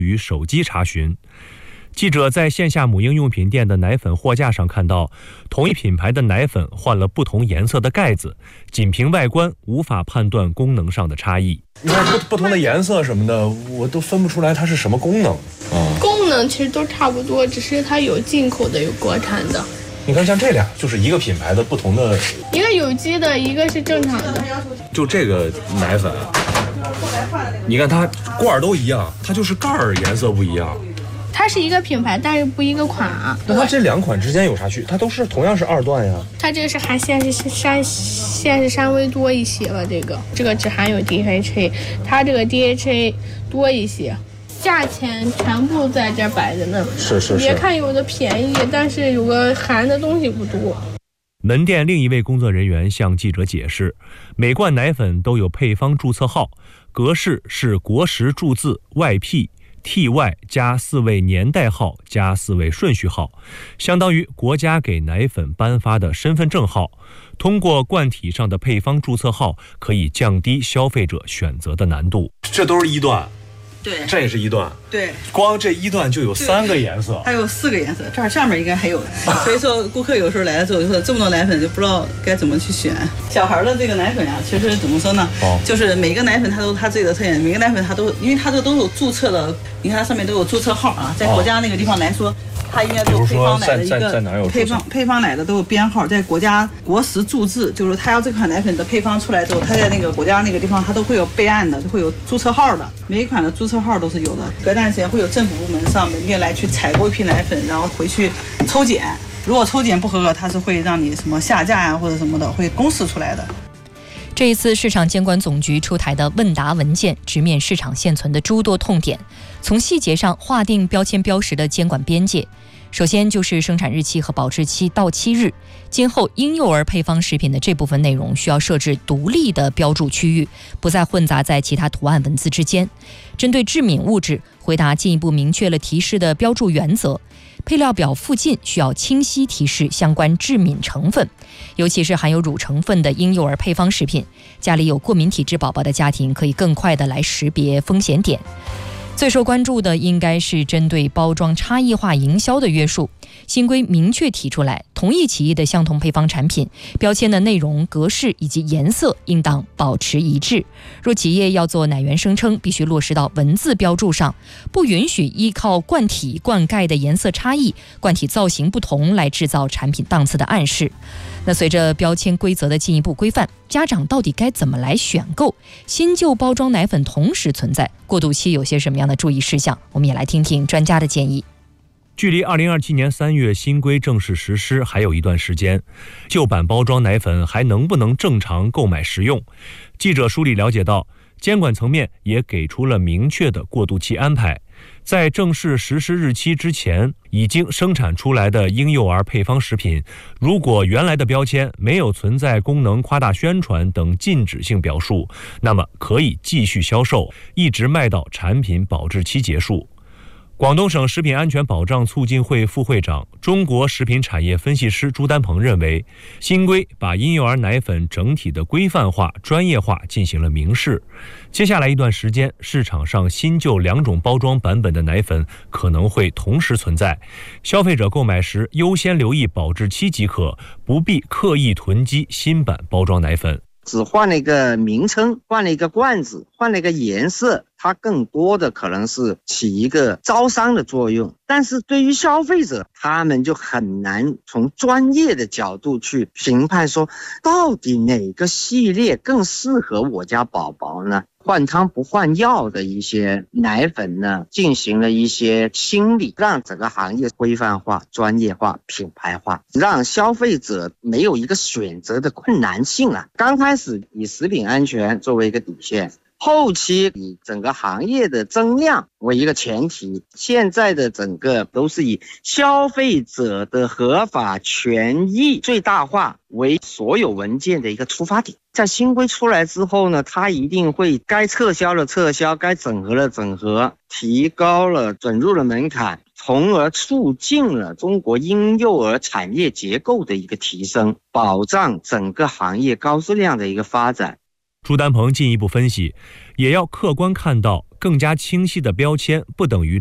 与手机查询。记者在线下母婴用品店的奶粉货架上看到，同一品牌的奶粉换了不同颜色的盖子，仅凭外观无法判断功能上的差异。 你看不同的颜色什么的，我都分不出来它是什么功能啊。 功能其实都差不多，只是它有进口的，有国产的。 你看像这俩就是一个品牌的不同的， 一个有机的，一个是正常的。 就这个奶粉，你看它罐都一样，它就是盖儿颜色不一样。 它是一个品牌，但是不一个款啊。 那它这两款之间有啥区别？它都是同样是2段呀。 它这个是含限制纤维多一些吧，这个只含有 DHA， 它这个 DHA 多一些。价钱全部在这摆着呢， 是。 别看有的便宜，但是有个含的东西不多。 门店另一位工作人员向记者解释，每罐奶粉都有配方注册号，格式是国时注字外 P。TY 加4位年代号加4位顺序号，相当于国家给奶粉颁发的身份证号。通过罐体上的配方注册号，可以降低消费者选择的难度。这都是1段， 对， 这也是1段， 对， 光这1段就有3个颜色， 还有4个颜色，这儿上面应该还有。所以说顾客有时候来了之后，就说这么多奶粉就不知道该怎么去选。小孩的这个奶粉呀，其实怎么说呢？就是每个奶粉它都有它自己的特点，每个奶粉它都，因为它这都有注册的，你看它上面都有注册号啊，在国家那个地方来说。它应该都有配方奶的一个配方奶的都有编号，在国家国时注字，就是它要这款奶粉的配方出来之后，它在那个国家那个地方它都会有备案的，就会有注册号的，每一款的注册号都是有的。隔段时间会有政府部门上门店来去采购一批奶粉，然后回去抽检，如果抽检不合格，它是会让你什么下架呀或者什么的，会公示出来的。 这一次市场监管总局出台的问答文件直面市场现存的诸多痛点，从细节上划定标签标识的监管边界。首先就是生产日期和保质期到期日，今后婴幼儿配方食品的这部分内容需要设置独立的标注区域，不再混杂在其他图案文字之间。针对致敏物质，回答进一步明确了提示的标注原则，配料表附近需要清晰提示相关致敏成分，尤其是含有乳成分的婴幼儿配方食品，家里有过敏体质宝宝的家庭可以更快地来识别风险点。最受关注的应该是针对包装差异化营销的约束。新规明确提出来，同一企业的相同配方产品，标签的内容、格式以及颜色应当保持一致。若企业要做奶源声称，必须落实到文字标注上，不允许依靠罐体、罐盖的颜色差异、罐体造型不同来制造产品档次的暗示。那随着标签规则的进一步规范，家长到底该怎么来选购？新旧包装奶粉同时存在，过渡期有些什么样的注意事项？我们也来听听专家的建议。 距离2027年3月新规正式实施还有一段时间，旧版包装奶粉还能不能正常购买食用？记者梳理了解到，监管层面也给出了明确的过渡期安排。在正式实施日期之前，已经生产出来的婴幼儿配方食品，如果原来的标签没有存在功能夸大宣传等禁止性表述，那么可以继续销售，一直卖到产品保质期结束。广东省食品安全保障促进会副会长、中国食品产业分析师朱丹鹏认为，新规把婴幼儿奶粉整体的规范化、专业化进行了明示。接下来一段时间，市场上新旧2种包装版本的奶粉可能会同时存在，消费者购买时优先留意保质期即可，不必刻意囤积新版包装奶粉。 只换了一个名称，换了一个罐子，换了一个颜色，它更多的可能是起一个招商的作用。但是对于消费者，他们就很难从专业的角度去评判说，到底哪个系列更适合我家宝宝呢？换汤不换药的一些奶粉呢，进行了一些清理，让整个行业规范化、专业化、品牌化，让消费者没有一个选择的困难性啊。刚开始以食品安全作为一个底线，后期以整个行业的增量为一个前提，现在的整个都是以消费者的合法权益最大化为所有文件的一个出发点。在新规出来之后呢，它一定会该撤销的撤销，该整合的整合，提高了准入的门槛，从而促进了中国婴幼儿产业结构的一个提升，保障整个行业高质量的一个发展。 朱丹鹏进一步分析，也要客观看到更加清晰的标签不等于